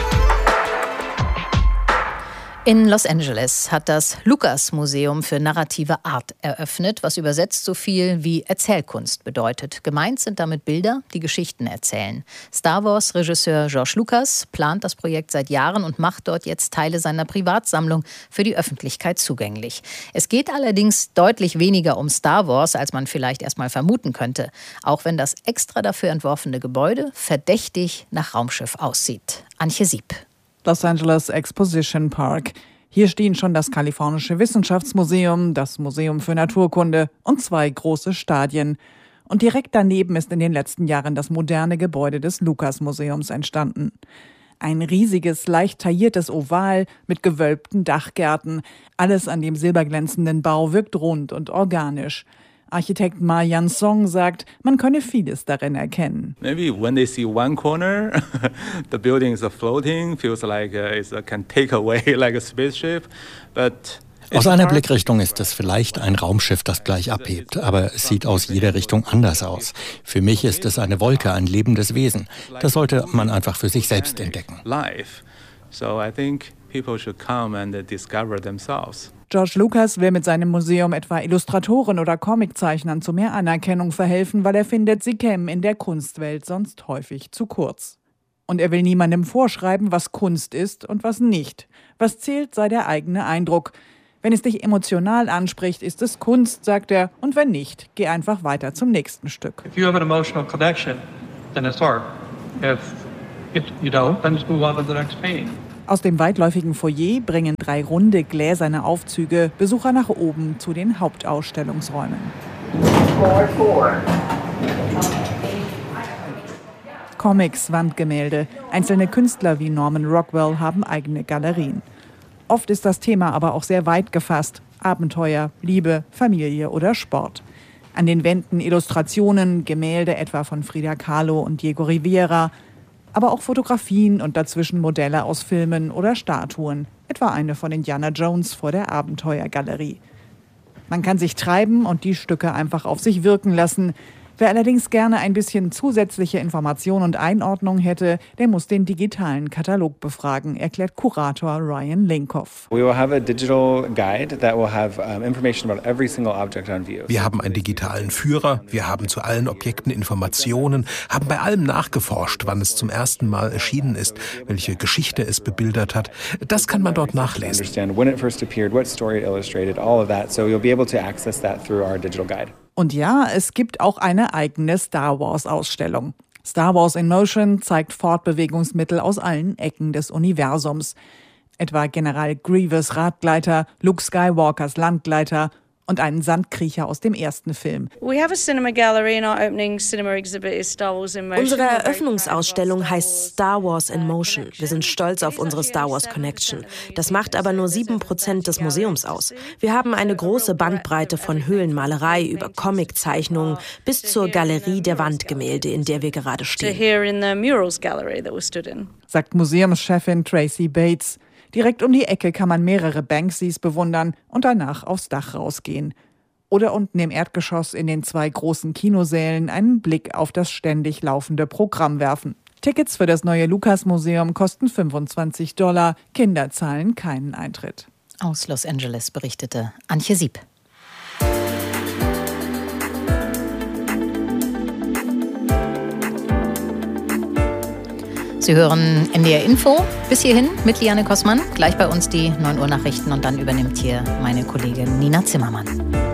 In Los Angeles hat das Lucas-Museum für narrative Art eröffnet, was übersetzt so viel wie Erzählkunst bedeutet. Gemeint sind damit Bilder, die Geschichten erzählen. Star Wars-Regisseur George Lucas plant das Projekt seit Jahren und macht dort jetzt Teile seiner Privatsammlung für die Öffentlichkeit zugänglich. Es geht allerdings deutlich weniger um Star Wars, als man vielleicht erstmal vermuten könnte. Auch wenn das extra dafür entworfene Gebäude verdächtig nach Raumschiff aussieht. Antje Sieb. Los Angeles Exposition Park. Hier stehen schon das Kalifornische Wissenschaftsmuseum, das Museum für Naturkunde und 2 große Stadien. Und direkt daneben ist in den letzten Jahren das moderne Gebäude des Lucas-Museums entstanden. Ein riesiges, leicht tailliertes Oval mit gewölbten Dachgärten. Alles an dem silberglänzenden Bau wirkt rund und organisch. Architekt Ma Yan-song sagt, man könne vieles darin erkennen. Maybe when they see one corner, the building is floating, feels like it can take away like a spaceship, but aus einer Blickrichtung ist es vielleicht ein Raumschiff, das gleich abhebt, aber es sieht aus jeder Richtung anders aus. Für mich ist es eine Wolke, ein lebendes Wesen. Das sollte man einfach für sich selbst entdecken. George Lucas will mit seinem Museum etwa Illustratoren oder Comiczeichnern zu mehr Anerkennung verhelfen, weil er findet, sie kämen in der Kunstwelt sonst häufig zu kurz. Und er will niemandem vorschreiben, was Kunst ist und was nicht. Was zählt, sei der eigene Eindruck. Wenn es dich emotional anspricht, ist es Kunst, sagt er. Und wenn nicht, geh einfach weiter zum nächsten Stück. If you have an emotional connection, then it's art. If you don't, then just move on to the next painting. Aus dem weitläufigen Foyer bringen 3 runde gläserne Aufzüge Besucher nach oben zu den Hauptausstellungsräumen. Comics, Wandgemälde, einzelne Künstler wie Norman Rockwell haben eigene Galerien. Oft ist das Thema aber auch sehr weit gefasst. Abenteuer, Liebe, Familie oder Sport. An den Wänden Illustrationen, Gemälde etwa von Frida Kahlo und Diego Rivera, aber auch Fotografien und dazwischen Modelle aus Filmen oder Statuen, etwa eine von Indiana Jones vor der Abenteuergalerie. Man kann sich treiben und die Stücke einfach auf sich wirken lassen. Wer allerdings gerne ein bisschen zusätzliche Information und Einordnung hätte, der muss den digitalen Katalog befragen, erklärt Kurator Ryan Linkoff. Wir haben einen digitalen Führer, wir haben zu allen Objekten Informationen, haben bei allem nachgeforscht, wann es zum ersten Mal erschienen ist, welche Geschichte es bebildert hat. Das kann man dort nachlesen. Und ja, es gibt auch eine eigene Star Wars-Ausstellung. Star Wars in Motion zeigt Fortbewegungsmittel aus allen Ecken des Universums. Etwa General Grievous Radgleiter, Luke Skywalkers Landgleiter und einen Sandkriecher aus dem ersten Film. Unsere Eröffnungsausstellung heißt Star Wars in Motion. Wir sind stolz auf unsere Star Wars Connection. Das macht aber nur 7% des Museums aus. Wir haben eine große Bandbreite von Höhlenmalerei über Comiczeichnungen bis zur Galerie der Wandgemälde, in der wir gerade stehen. Sagt Museumschefin Tracy Bates. Direkt um die Ecke kann man mehrere Banksys bewundern und danach aufs Dach rausgehen. Oder unten im Erdgeschoss in den 2 großen Kinosälen einen Blick auf das ständig laufende Programm werfen. Tickets für das neue Lucas-Museum kosten $25. Kinder zahlen keinen Eintritt. Aus Los Angeles berichtete Antje Sieb. Sie hören NDR Info bis hierhin mit Liane Kossmann. Gleich bei uns die 9 Uhr Nachrichten und dann übernimmt hier meine Kollegin Nina Zimmermann.